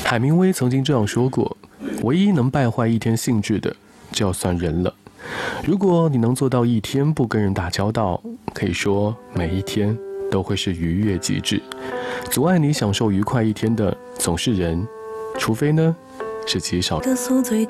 海明威曾经这样说过：唯一能败坏一天兴致的，就要算人了。如果你能做到一天不跟人打交道，可以说每一天都会是愉悦极致。阻碍你享受愉快一天的，总是人，除非呢，是极少。